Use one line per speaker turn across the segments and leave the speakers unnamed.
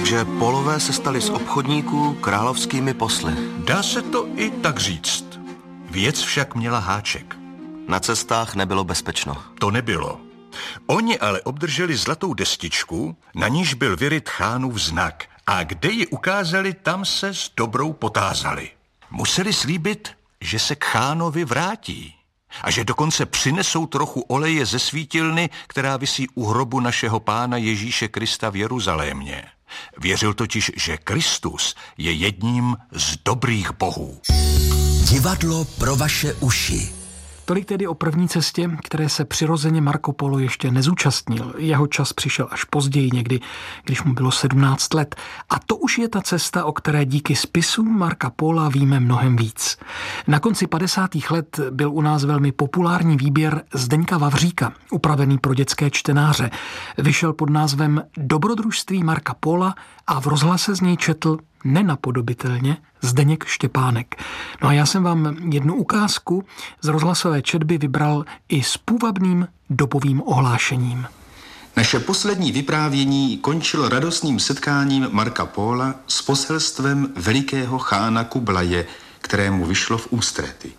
Takže Polové se stali z obchodníků královskými posly.
Dá se to i tak říct. Věc však měla háček.
Na cestách nebylo bezpečno.
To nebylo. Oni ale obdrželi zlatou destičku, na níž byl vyryt Chánův znak. A kde ji ukázali, tam se s dobrou potázali. Museli slíbit, že se k Chánovi vrátí. A že dokonce přinesou trochu oleje ze svítilny, která visí u hrobu našeho Pána Ježíše Krista v Jeruzalémě. Věřil totiž, že Kristus je jedním z dobrých bohů.
Divadlo pro vaše uši.
Tolik tedy o první cestě, které se přirozeně Marco Polo ještě nezúčastnil. Jeho čas přišel až později, někdy, když mu bylo 17 let. A to už je ta cesta, o které díky spisům Marca Pola víme mnohem víc. Na konci 50. let byl u nás velmi populární výběr Zdeňka Vavříka, upravený pro dětské čtenáře. Vyšel pod názvem Dobrodružství Marca Pola a v rozhlase z něj četl nenapodobitelně Zdeněk Štěpánek. No a já jsem vám jednu ukázku z rozhlasové četby vybral i s půvabným dobovým ohlášením.
Naše poslední vyprávění končilo radostným setkáním Marca Pola s poselstvem velikého chána Kublaje, kterému vyšlo v ústrety.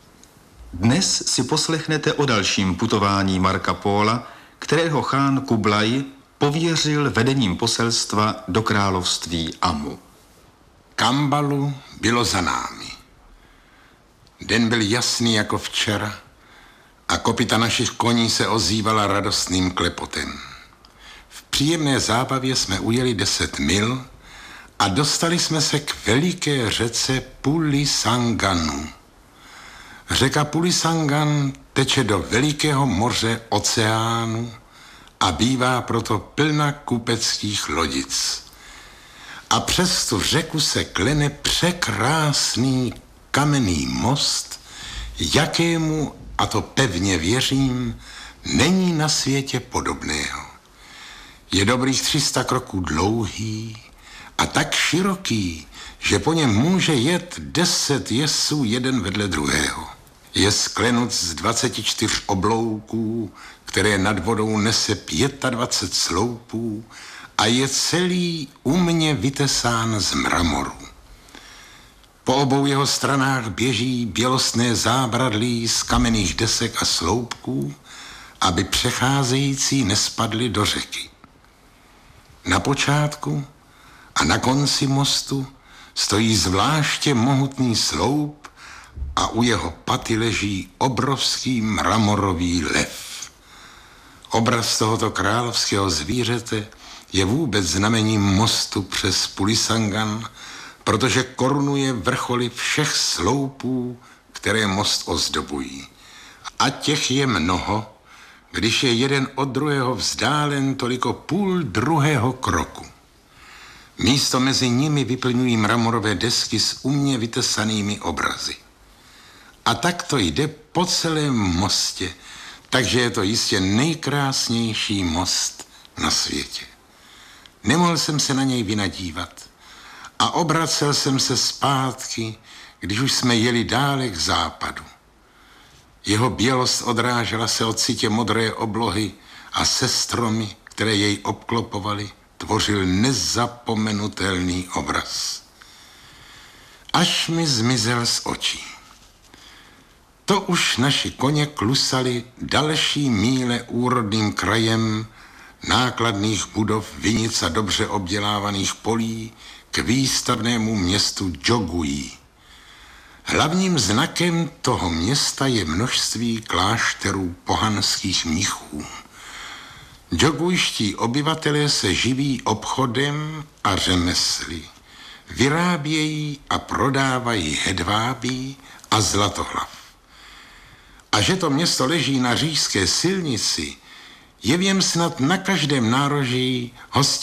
Dnes si poslechnete o dalším putování Marca Pola, kterého chán Kublaj pověřil vedením poselstva do království Amu.
Kambalu bylo za námi. Den byl jasný jako včera a kopyta našich koní se ozývala radostným klepotem. V příjemné zábavě jsme ujeli 10 mil a dostali jsme se k veliké řece Pulisanganu. Řeka Pulisangan teče do velikého moře oceánu a bývá proto plna kupeckých lodic. A přes tu řeku se klene překrásný kamenný most, jakému, a to pevně věřím, není na světě podobného. Je dobrých 300 kroků dlouhý a tak široký, že po něm může jet 10 jezdců jeden vedle druhého. Je sklenut z 24 oblouků, které nad vodou nese 25 sloupů, a je celý umně vytesán z mramoru. Po obou jeho stranách běží bělostné zábradlí z kamenných desek a sloupků, aby přecházející nespadli do řeky. Na počátku a na konci mostu stojí zvláště mohutný sloup a u jeho paty leží obrovský mramorový lev. Obraz tohoto královského zvířete je vůbec znamením mostu přes Pulisangan, protože korunuje vrcholy všech sloupů, které most ozdobují. A těch je mnoho, když je jeden od druhého vzdálen toliko půl druhého kroku. Místo mezi nimi vyplňují mramorové desky s umně vytesanými obrazy. A tak to jde po celém mostě, takže je to jistě nejkrásnější most na světě. Nemohl jsem se na něj vynadívat a obracel jsem se zpátky, když už jsme jeli dále k západu. Jeho bělost odrážela se od sitě modré oblohy a se stromy, které jej obklopovaly, tvořil nezapomenutelný obraz. Až mi zmizel z očí. To už naši koně klusali další míle úrodným krajem nákladných budov, vinic a dobře obdělávaných polí k výstavnému městu Džogují. Hlavním znakem toho města je množství klášterů pohanských mnichů. Džogujští obyvatelé se živí obchodem a řemesly. Vyrábějí a prodávají hedvábí a zlatohlav. A že to město leží na říšské silnici, je v něm snad na každém nároží